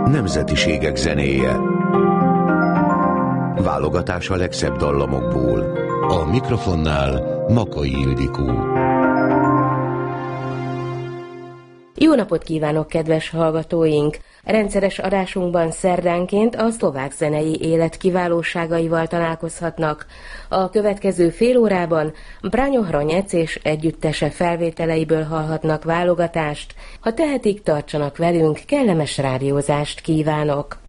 nemzetiségek zenéje. Válogatás a legszebb dallamokból. A mikrofonnál Makai Ildikó. Jó napot kívánok, kedves hallgatóink! Rendszeres adásunkban szerdánként a szlovák zenei élet kiválóságaival találkozhatnak. A következő fél órában Braňo Hroněc és együttese felvételeiből hallhatnak válogatást. Ha tehetik, tartsanak velünk, kellemes rádiózást kívánok!